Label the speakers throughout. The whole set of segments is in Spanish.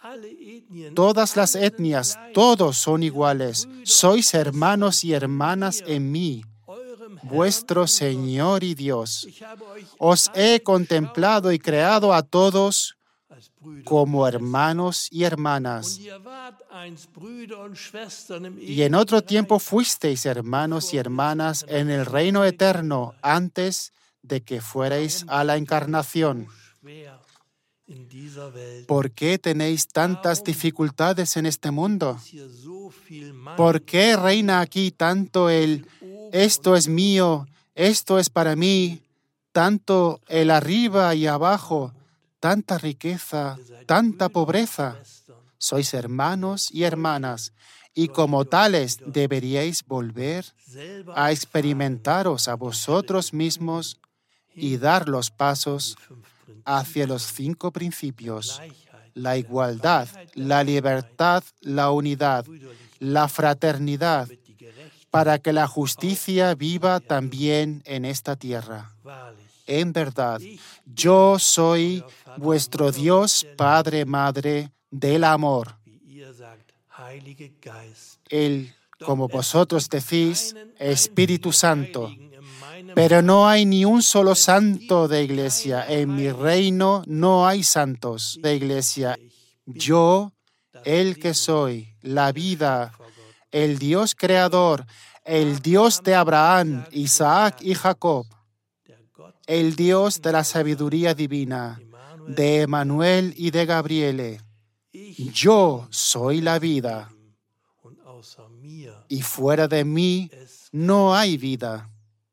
Speaker 1: Todas las etnias, todos son iguales. Sois hermanos y hermanas en mí, vuestro Señor y Dios. Os he contemplado y creado a todos como hermanos y hermanas. Y en otro tiempo fuisteis hermanos y hermanas en el reino eterno antes de que fuerais a la encarnación. ¿Por qué tenéis tantas dificultades en este mundo? ¿Por qué reina aquí tanto el esto es mío, esto es para mí, tanto el arriba y abajo, tanta riqueza, tanta pobreza? Sois hermanos y hermanas, y como tales deberíais volver a experimentaros a vosotros mismos y dar los pasos hacia los 5 principios: la igualdad, la libertad, la unidad, la fraternidad, para que la justicia viva también en esta tierra. En verdad, yo soy vuestro Dios, Padre, Madre, del amor. El, como vosotros decís, Espíritu Santo. Pero no hay ni un solo santo de iglesia. En mi reino no hay santos de iglesia. Yo, el que soy, la vida, el Dios creador, el Dios de Abraham, Isaac y Jacob, el Dios de la sabiduría divina, de Emanuel y de Gabriele. Yo soy la vida, y fuera de mí no hay vida.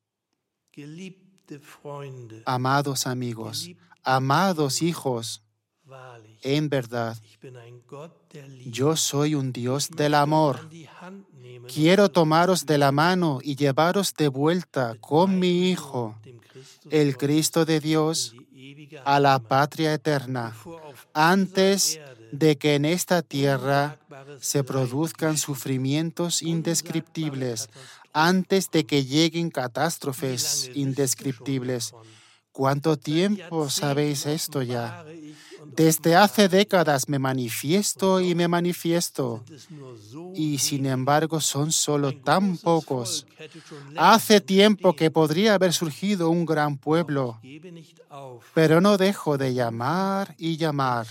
Speaker 1: Amados amigos, amados hijos, en verdad, yo soy un Dios del amor. Quiero tomaros de la mano y llevaros de vuelta con mi Hijo, el Cristo de Dios, a la patria eterna, antes de que en esta tierra se produzcan sufrimientos indescriptibles, antes de que lleguen catástrofes indescriptibles. ¿Cuánto tiempo sabéis esto ya? Desde hace décadas me manifiesto y me manifiesto, y sin embargo son solo tan pocos. Hace tiempo que podría haber surgido un gran pueblo, pero no dejo de llamar y llamar.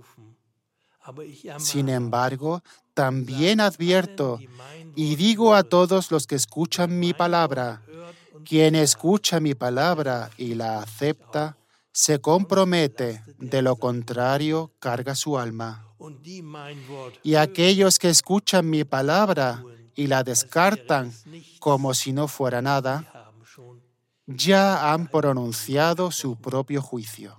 Speaker 1: Sin embargo, también advierto y digo a todos los que escuchan mi palabra: quien escucha mi palabra y la acepta, se compromete, de lo contrario, carga su alma. Y aquellos que escuchan mi palabra y la descartan como si no fuera nada, ya han pronunciado su propio juicio.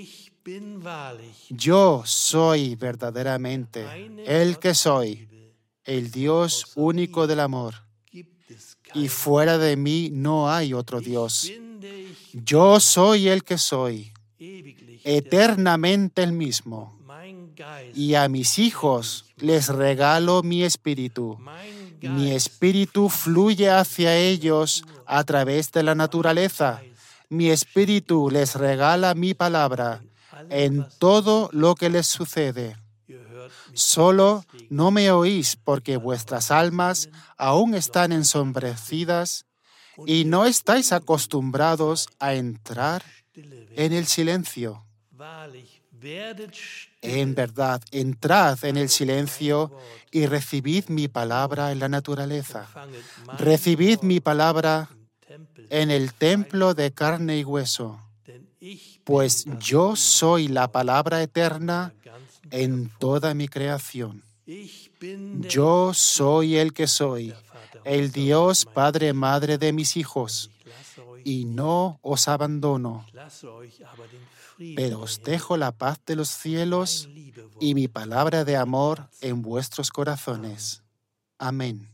Speaker 1: Yo soy verdaderamente el que soy, el Dios único del amor, y fuera de mí no hay otro Dios. Yo soy el que soy, eternamente el mismo, y a mis hijos les regalo mi espíritu. Mi espíritu fluye hacia ellos a través de la naturaleza. Mi espíritu les regala mi palabra en todo lo que les sucede. Solo no me oís porque vuestras almas aún están ensombrecidas y no estáis acostumbrados a entrar en el silencio. En verdad, entrad en el silencio y recibid mi palabra en la naturaleza. Recibid mi palabra en el templo de carne y hueso, pues yo soy la palabra eterna en toda mi creación. Yo soy el que soy, el Dios Padre, Madre de mis hijos, y no os abandono, pero os dejo la paz de los cielos y mi palabra de amor en vuestros corazones. Amén.